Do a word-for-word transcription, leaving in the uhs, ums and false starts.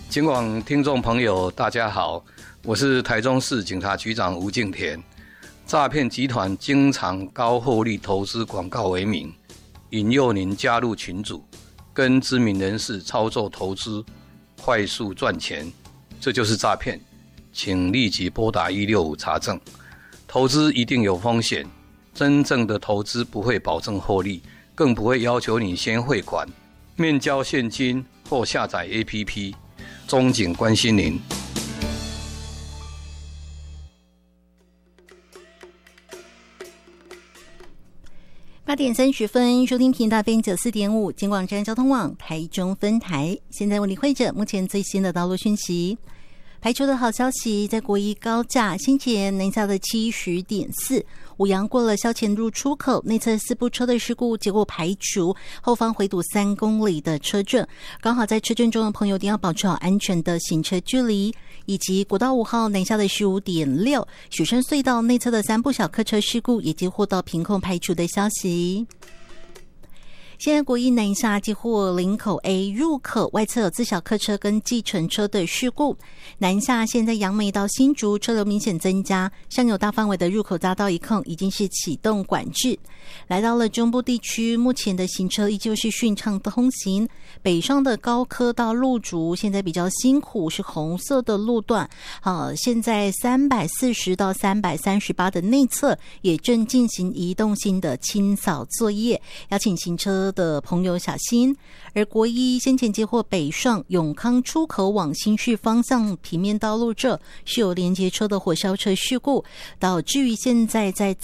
警广听众朋友大家好，我是台中市警察局长吴敬田。诈骗集团经常高获利投资广告为名，引诱您加入群组，跟知名人士操作投资，快速赚钱，这就是诈骗。请立即拨打一六五查证。投资一定有风险，真正的投资不会保证获利，更不会要求你先汇款、面交现金或下载 A P P。中警关心您。 八点三十分，收听频道 F M 九四点五，警广站交通网台中分台。现在为你汇整目前最新的道路讯息。排除的好消息，在国一高架先前南下的 七十点四 五杨过了消前路出口内侧四部车的事故结果排除，后方回堵三公里的车阵，刚好在车阵中的朋友一定要保持好安全的行车距离。以及国道五号南下的 十五点六 雪山隧道内侧的三部小客车事故也接获到凭空排除的消息。现在国一南下接获林口 A 入口外侧有自小客车跟计程车的事故，南下现在杨梅到新竹车流明显增加，上有大范围的入口匝道一控已经是启动管制。来到了中部地区，目前的行车依旧是顺畅通行，北上的高科到路竹现在比较辛苦，是红色的路段。好，现在三百四十到三百三十八的内侧也正进行移动性的清扫作业，邀请行车的朋友小心。而国一先前接获北上永康出口往新市方向平面道路这是有连接车的火烧车事故，导致于现在在